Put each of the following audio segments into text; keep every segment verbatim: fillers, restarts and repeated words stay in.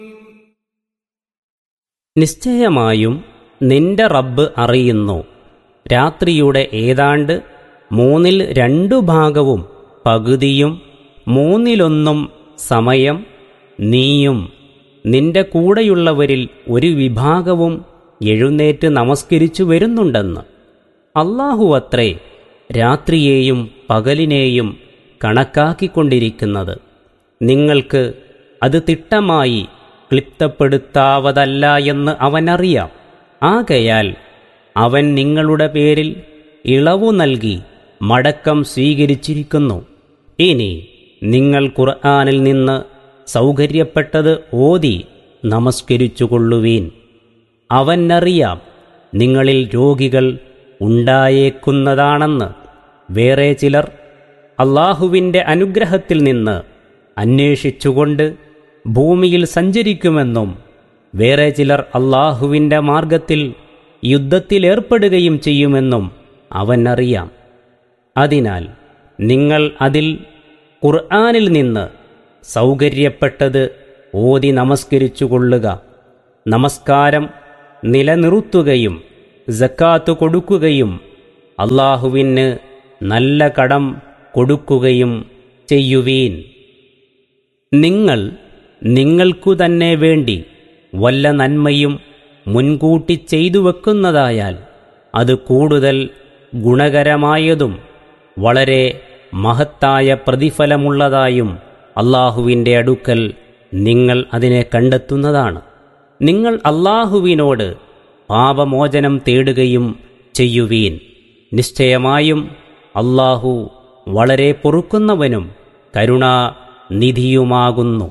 നിശ്ചയമായും നിന്റെ റബ്ബ് അറിയുന്നു, രാത്രിയുടെ ഏതാണ്ട് മൂന്നിൽ രണ്ടു ഭാഗവും പകുതിയും മൂന്നിലൊന്നും സമയം നീയും നിന്റെ കൂടെയുള്ളവരിൽ ഒരു വിഭാഗവും എഴുന്നേറ്റ് നമസ്കരിച്ചു വരുന്നുണ്ടെന്ന്. അല്ലാഹുവത്രേ രാത്രിയെയും പകലിനെയും കണക്കാക്കിക്കൊണ്ടിരിക്കുന്നത്. നിങ്ങൾക്ക് അത് തിട്ടമായി ക്ലിപ്തപ്പെടുത്താവതല്ല എന്ന് അവനറിയാം. ആകയാൽ അവൻ നിങ്ങളുടെ പേരിൽ ഇളവു നൽകി മടക്കം സ്വീകരിച്ചിരിക്കുന്നു. ഇനി നിങ്ങൾ ഖുർആനിൽ നിന്ന് സൗകര്യപ്പെട്ടത് ഓതി നമസ്കരിച്ചുകൊള്ളുവീൻ. അവനറിയാം നിങ്ങളിൽ രോഗികൾ ഉണ്ടായേക്കുന്നതാണെന്ന്. വേറെ ചിലർ അല്ലാഹുവിൻ്റെ അനുഗ്രഹത്തിൽ നിന്ന് അന്വേഷിച്ചുകൊണ്ട് ഭൂമിയിൽ സഞ്ചരിക്കുമെന്നും വേറെ ചിലർ അല്ലാഹുവിൻ്റെ മാർഗത്തിൽ യുദ്ധത്തിലേർപ്പെടുകയും ചെയ്യുമെന്നും അവനറിയാം. അതിനാൽ നിങ്ങൾ അതിൽ ഖുർആനിൽ നിന്ന് സൗകര്യപ്പെട്ടത് ഓതി നമസ്കരിച്ചുകൊള്ളുക. നമസ്കാരം നിലനിർത്തുകയും സക്കാത്ത് കൊടുക്കുകയും അല്ലാഹുവിന് നല്ല കടം കൊടുക്കുകയും ചെയ്യുവീൻ. നിങ്ങൾ നിങ്ങൾക്കു തന്നെ വേണ്ടി വല്ല നന്മയും മുൻകൂട്ടി ചെയ്തു വെക്കുന്നതായാൽ അത് കൂടുതൽ ഗുണകരമായതും വളരെ മഹത്തായ പ്രതിഫലമുള്ളതായും അല്ലാഹുവിൻ്റെ അടുക്കൽ നിങ്ങൾ അതിനെ കണ്ടെത്തുന്നതാണ്. നിങ്ങൾ അല്ലാഹുവിനോട് പാപമോചനം തേടുകയും ചെയ്യുവീൻ. നിശ്ചയമായും അല്ലാഹു വളരെ പൊറുക്കുന്നവനും കരുണാനിധിയുമാകുന്നു.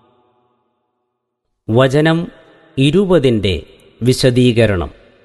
വചനം ഇരുപതിൻ്റെ വിശദീകരണം.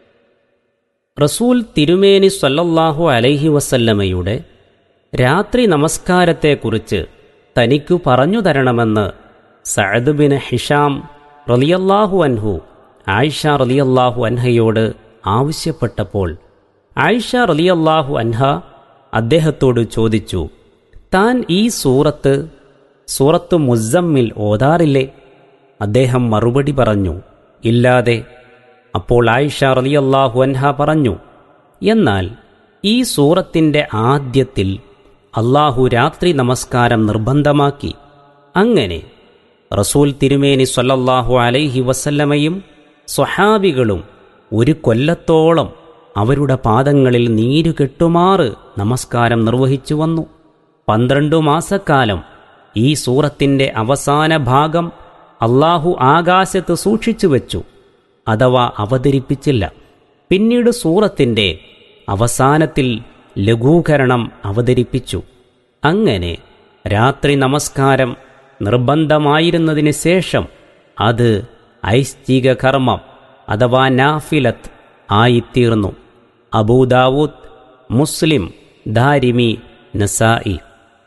റസൂൽ തിരുമേനി സ്വല്ലല്ലാഹു അലൈഹി വസല്ലമയുടെ രാത്രി നമസ്കാരത്തെക്കുറിച്ച് തനിക്കു പറഞ്ഞു തരണമെന്ന് സഅദ് ബിൻ ഹിഷാം റളിയല്ലാഹു അൻഹു ആയിഷ റളിയല്ലാഹു അൻഹയോട് ആവശ്യപ്പെട്ടപ്പോൾ ആയിഷ റളിയല്ലാഹു അൻഹ അദ്ദേഹത്തോട് ചോദിച്ചു, താൻ ഈ സൂറത്ത് സൂറത്ത് മുസ്സമ്മിൽ ഓതാറില്ലേ? അദ്ദേഹം മറുപടി പറഞ്ഞു, ഇല്ലാതെ. അപ്പോൾ ആയിഷ റളിയല്ലാഹു അൻഹ പറഞ്ഞു, എന്നാൽ ഈ സൂറത്തിൻ്റെ ആദ്യത്തിൽ അല്ലാഹു രാത്രി നമസ്കാരം നിർബന്ധമാക്കി. അങ്ങനെ റസൂൽ തിരുമേനി സ്വല്ലല്ലാഹു അലൈഹി വസല്ലമയും സ്വഹാബികളും ഒരു കൊല്ലത്തോളം അവരുടെ പാദങ്ങളിൽ നീരുകെട്ടുമാറ് നമസ്കാരം നിർവഹിച്ചു വന്നു. പന്ത്രണ്ടു മാസക്കാലം ഈ സൂറത്തിൻ്റെ അവസാന ഭാഗം അല്ലാഹു ആകാശത്ത് സൂക്ഷിച്ചു വച്ചു, അഥവാ അവതരിപ്പിച്ചില്ല. പിന്നീട് സൂറത്തിൻ്റെ അവസാനത്തിൽ ലഘൂകരണം അവതരിപ്പിച്ചു. അങ്ങനെ രാത്രി നമസ്കാരം നിർബന്ധമായിരുന്നതിന് ശേഷം അത് ഐച്ഛിക കർമ്മം അഥവാ നാഫിലത്ത് ആയിത്തീർന്നു. അബൂദാവൂദ്, മുസ്ലിം, ദാരിമി, നസായി.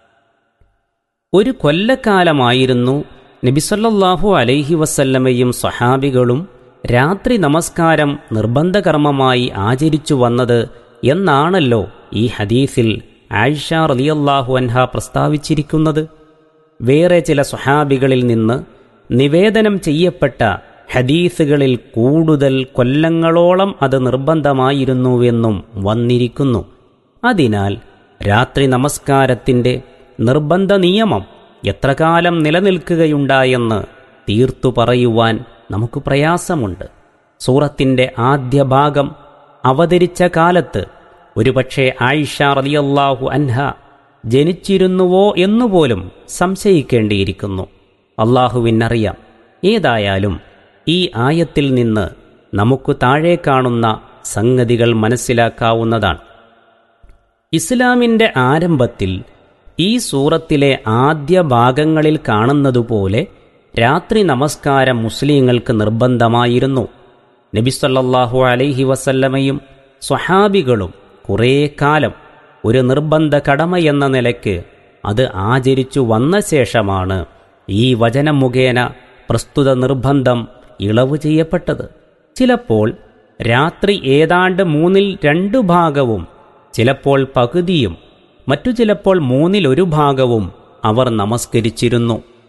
ഒരു കൊല്ലക്കാലമായിരുന്നു നബി സല്ലല്ലാഹു അലൈഹി വസല്ലമയും സ്വഹാബികളും രാത്രി നമസ്കാരം നിർബന്ധകർമ്മമായി ആചരിച്ചു വന്നത് എന്നാണല്ലോ ഈ ഹദീസിൽ ആയിഷ റളിയല്ലാഹു അൻഹ പ്രസ്താവിച്ചിരിക്കുന്നത്. വേറെ ചില സ്വഹാബികളിൽ നിന്ന് നിവേദനം ചെയ്യപ്പെട്ട ഹദീസുകളിൽ കൂടുതൽ കൊല്ലങ്ങളോളം അത് നിർബന്ധമായിരുന്നുവെന്നും വന്നിരിക്കുന്നു. അതിനാൽ രാത്രി നമസ്കാരത്തിൻ്റെ നിർബന്ധ നിയമം എത്ര കാലം നിലനിൽക്കുകയുണ്ടായെന്ന് തീർത്തു പറയുവാൻ നമുക്ക് പ്രയാസമുണ്ട്. സൂറത്തിൻ്റെ ആദ്യ ഭാഗം അവതരിച്ച കാലത്ത് ഒരുപക്ഷെ ആയിഷ റളിയല്ലാഹു അൻഹ ജനിച്ചിരുന്നുവോ എന്നുപോലും സംശയിക്കേണ്ടിയിരിക്കുന്നു. അല്ലാഹുവിനറിയാം. ഏതായാലും ഈ ആയത്തിൽ നിന്ന് നമുക്ക് താഴെ കാണുന്ന സംഗതികൾ മനസ്സിലാക്കാവുന്നതാണ്. ഇസ്ലാമിൻ്റെ ആരംഭത്തിൽ ഈ സൂറത്തിലെ ആദ്യ ഭാഗങ്ങളിൽ കാണുന്നതുപോലെ രാത്രി നമസ്കാരം മുസ്ലിങ്ങൾക്ക് നിർബന്ധമായിരുന്നു. നബി സല്ലല്ലാഹു അലൈഹി വസല്ലമയും സ്വഹാബികളും കുറേ കാലം ഒരു നിർബന്ധ കടമയെന്ന നിലയ്ക്ക് അത് ആചരിച്ചു വന്ന ശേഷമാണ് ഈ വചനം മുഖേന പ്രസ്തുത നിർബന്ധം ഇളവ് ചെയ്യപ്പെട്ടത്. ചിലപ്പോൾ രാത്രി ഏതാണ്ട് മൂന്നിൽ രണ്ടു ഭാഗവും, ചിലപ്പോൾ പകുതിയും, മറ്റു ചിലപ്പോൾ മൂന്നിലൊരു ഭാഗവും അവർ നമസ്കരിച്ചിരുന്നു.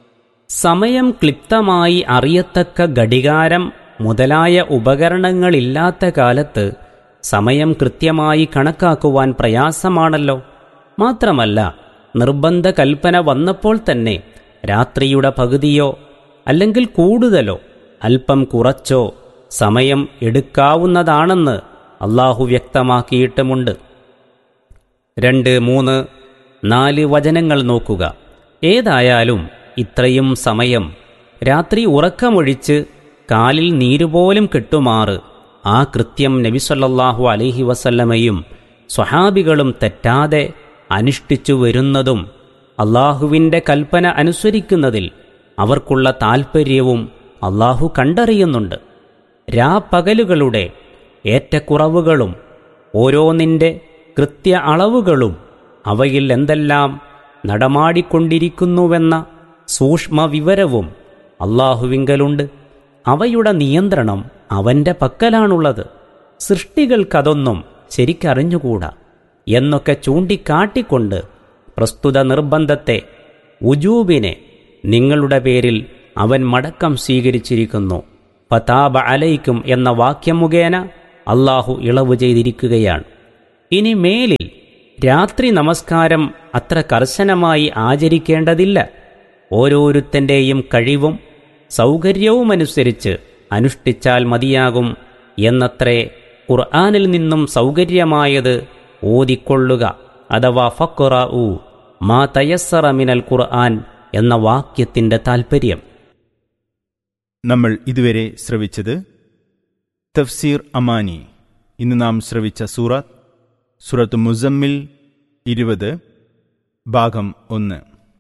സമയം ക്ലിപ്തമായി അറിയത്തക്ക ഘടികാരം മുതലായ ഉപകരണങ്ങളില്ലാത്ത കാലത്ത് സമയം കൃത്യമായി കണക്കാക്കുവാൻ പ്രയാസമാണല്ലോ. മാത്രമല്ല, നിർബന്ധ കൽപ്പന വന്നപ്പോൾ തന്നെ രാത്രിയുടെ പകുതിയോ അല്ലെങ്കിൽ കൂടുതലോ അല്പം കുറച്ചോ സമയം എടുക്കാവുന്നതാണെന്ന് അല്ലാഹു വ്യക്തമാക്കിയിട്ടുമുണ്ട്. രണ്ട്, മൂന്ന്, നാല് വചനങ്ങൾ നോക്കുക. ഏതായാലും ഇത്രയും സമയം രാത്രി ഉറക്കമൊഴിച്ച് കാലിൽ നീരുപോലും കെട്ടുമാറ് ആ കൃത്യം നബി സല്ലല്ലാഹു അലൈഹി വസല്ലമയും സ്വഹാബികളും തെറ്റാതെ അനുഷ്ഠിച്ചു വരുന്നതും അല്ലാഹുവിൻ്റെ കൽപ്പന അനുസരിക്കുന്നതിൽ അവർക്കുള്ള താൽപ്പര്യവും അല്ലാഹു കണ്ടറിയുന്നുണ്ട്. രാപ്പകലുകളുടെ ഏറ്റക്കുറവുകളും ഓരോന്നിൻ്റെ കൃത്യ അളവുകളും അവയിൽ എന്തെല്ലാം നടമാടിക്കൊണ്ടിരിക്കുന്നുവെന്ന സൂക്ഷ്മ വിവരവും അല്ലാഹുവിങ്കലുണ്ട്. അവയുടെ നിയന്ത്രണം അവൻ്റെ പക്കലാണുള്ളത്. സൃഷ്ടികൾക്കതൊന്നും ശരിക്കറിഞ്ഞുകൂടാ എന്നൊക്കെ ചൂണ്ടിക്കാട്ടിക്കൊണ്ട് പ്രസ്തുത നിർബന്ധത്തെ, ഉജൂബിനെ നിങ്ങളുടെ പേരിൽ അവൻ മടക്കം സ്വീകരിച്ചിരിക്കുന്നു. ഫതാബ അലൈക്കും എന്ന വാക്യം മുഖേന അല്ലാഹു ഇളവ് ചെയ്തിരിക്കുകയാണ്. ഇനി മേലിൽ രാത്രി നമസ്കാരം അത്ര കർശനമായി ആചരിക്കേണ്ടതില്ല. ഓരോരുത്തൻ്റെയും കഴിവും സൗകര്യവുമനുസരിച്ച് അനുഷ്ഠിച്ചാൽ മതിയാകും എന്നത്രേ ഖുർആനിൽ നിന്നും സൗകര്യമായത് ഓതിക്കൊള്ളുക അഥവാ ഫഖ്റഉ മാ തയസ്സറ മിനൽ ഖുർആൻ എന്ന വാക്യത്തിൻ്റെ താൽപ്പര്യം. നമ്മൾ ഇതുവരെ ശ്രവിച്ചത് തഫ്സീർ അമാനി. ഇന്ന് നാം ശ്രവിച്ച സൂറത്ത് സൂറത്ത് മുസമ്മിൽ ഇരുപത്, ഭാഗം ഒന്ന്.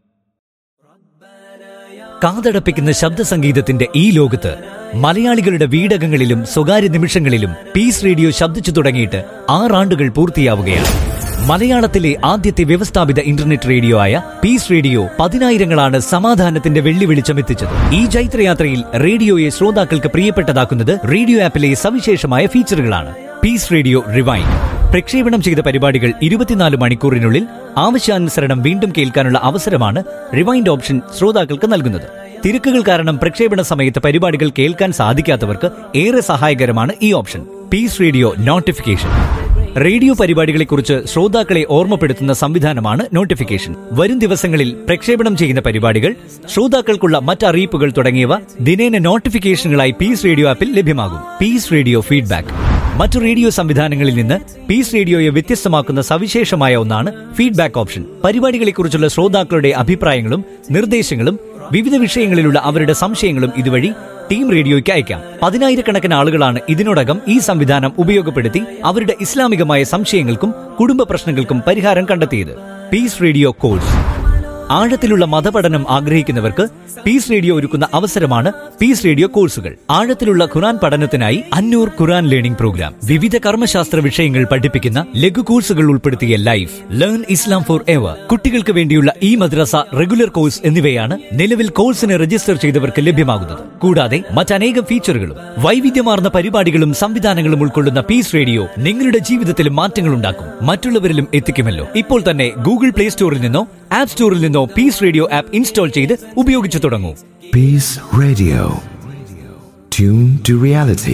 കാതടപ്പിക്കുന്ന ശബ്ദ സംഗീതത്തിന്റെ ഈ ലോകത്ത് മലയാളികളുടെ വീടകങ്ങളിലും സ്വകാര്യ നിമിഷങ്ങളിലും പീസ് റേഡിയോ ശബ്ദിച്ചു തുടങ്ങിയിട്ട് ആറാണ്ടുകൾ പൂർത്തിയാവുകയാണ്. മലയാളത്തിലെ ആദ്യത്തെ വ്യവസ്ഥാപിത ഇന്റർനെറ്റ് റേഡിയോ ആയ പീസ് റേഡിയോ പതിനായിരങ്ങളാണ് സമാധാനത്തിന്റെ വെള്ളി വെളിച്ചമെത്തിച്ചത്. ഈ ജൈത്രയാത്രയിൽ റേഡിയോയെ ശ്രോതാക്കൾക്ക് പ്രിയപ്പെട്ടതാക്കുന്നത് റേഡിയോ ആപ്പിലെ സവിശേഷമായ ഫീച്ചറുകളാണ്. പീസ് റേഡിയോ റിവൈൻ പ്രക്ഷേപണം ചെയ്ത പരിപാടികൾ ഇരുപത്തിനാല് മണിക്കൂറിനുള്ളിൽ ആവശ്യാനുസരണം വീണ്ടും കേൾക്കാനുള്ള അവസരമാണ് റിവൈൻഡ് ഓപ്ഷൻ ശ്രോതാക്കൾക്ക് നൽകുന്നത്. തിരക്കുകൾ കാരണം പ്രക്ഷേപണ സമയത്ത് പരിപാടികൾ കേൾക്കാൻ സാധിക്കാത്തവർക്ക് ഏറെ സഹായകരമാണ് ഈ option. Piece radio notification radio പരിപാടികളെക്കുറിച്ച് ശ്രോതാക്കളെ ഓർമ്മപ്പെടുത്തുന്ന സംവിധാനമാണ് നോട്ടിഫിക്കേഷൻ. വരും ദിവസങ്ങളിൽ പ്രക്ഷേപണം ചെയ്യുന്ന പരിപാടികൾ, ശ്രോതാക്കൾക്കുള്ള മറ്ററിയിപ്പുകൾ തുടങ്ങിയവ ദിനേന നോട്ടിഫിക്കേഷനുകളായി പീസ് റേഡിയോ ആപ്പിൽ ലഭ്യമാകും. പീസ് റേഡിയോ ഫീഡ്ബാക്ക് മറ്റു റേഡിയോ സംവിധാനങ്ങളിൽ നിന്ന് പീസ് റേഡിയോയെ വ്യത്യസ്തമാക്കുന്ന സവിശേഷമായ ഒന്നാണ് ഫീഡ്ബാക്ക് ഓപ്ഷൻ. പരിപാടികളെക്കുറിച്ചുള്ള ശ്രോതാക്കളുടെ അഭിപ്രായങ്ങളും നിർദ്ദേശങ്ങളും വിവിധ വിഷയങ്ങളിലുള്ള അവരുടെ സംശയങ്ങളും ഇതുവഴി ടീം റേഡിയോയ്ക്ക് അയക്കാം. പതിനായിരക്കണക്കിന് ആളുകളാണ് ഇതിനോടകം ഈ സംവിധാനം ഉപയോഗപ്പെടുത്തി അവരുടെ ഇസ്ലാമികമായ സംശയങ്ങൾക്കും കുടുംബ പ്രശ്നങ്ങൾക്കും പരിഹാരം കണ്ടെത്തിയത്. പീസ് റേഡിയോ കോഴ്സ് ആഴത്തിലുള്ള മതപഠനം ആഗ്രഹിക്കുന്നവർക്ക് പീസ് റേഡിയോ ഒരുക്കുന്ന അവസരമാണ് പീസ് റേഡിയോ കോഴ്സുകൾ. ആഴത്തിലുള്ള ഖുർആൻ പഠനത്തിനായി അന്നൂർ ഖുർആൻ ലേണിംഗ് പ്രോഗ്രാം, വിവിധ കർമ്മശാസ്ത്ര വിഷയങ്ങൾ പഠിപ്പിക്കുന്ന ലഘു കോഴ്സുകൾ ഉൾപ്പെടുത്തിയ life learn Islam for ever, കുട്ടികൾക്ക് വേണ്ടിയുള്ള ഈ മദ്രസ റെഗുലർ കോഴ്സ് എന്നിവയാണ് നിലവിൽ കോഴ്സിന് രജിസ്റ്റർ ചെയ്തവർക്ക് ലഭ്യമാകുന്നത്. കൂടാതെ മറ്റനേകം ഫീച്ചറുകളും വൈവിധ്യമാർന്ന പരിപാടികളും സംവിധാനങ്ങളും ഉൾക്കൊള്ളുന്ന പീസ് റേഡിയോ നിങ്ങളുടെ ജീവിതത്തിൽ മാറ്റങ്ങൾ ഉണ്ടാക്കും, മറ്റുള്ളവരിലും എത്തിക്കുമല്ലോ. ഇപ്പോൾ തന്നെ ഗൂഗിൾ പ്ലേ സ്റ്റോറിൽ നിന്നോ ആപ്പ് സ്റ്റോറിൽ നിന്നോ പീസ് റേഡിയോ ആപ്പ് ഇൻസ്റ്റാൾ ചെയ്ത് ഉപയോഗിച്ചു തുടങ്ങൂ. Piece radio, tune to reality.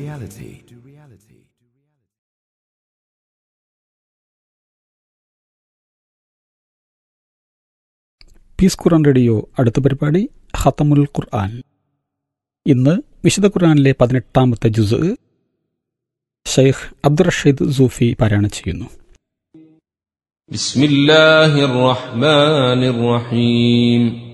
Piece Quran radio അടുത്ത പരിപാടി ഖതമുൽ ഖുർആൻ. ഇന്ന് വിശുദ്ധ ഖുർആനിലെ പതിനെട്ടാമത്തെ ജുസ് ഷെയ്ഖ് അബ്ദുർ റഷീദ് സൂഫി പാരായണം ചെയ്യുന്നു. ബിസ്മില്ലാഹിർ റഹ്മാനിർ റഹീം.